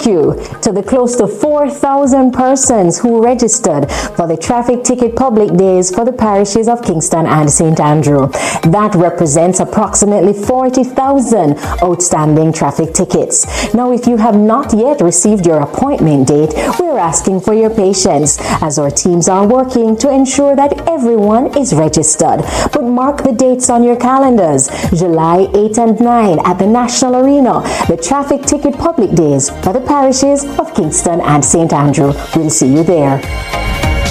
thank you to the close to 4,000 persons who registered for the traffic ticket public days for the parishes of Kingston and St. Andrew. That represents approximately 40,000 outstanding traffic tickets. Now, if you have not yet received your appointment date, we're asking for your patience as our teams are working to ensure that everyone is registered. But mark the dates on your calendars. July 8 and 9 at the National Arena, the traffic ticket public days for the parishes of Kingston and St. Andrew. We'll see you there.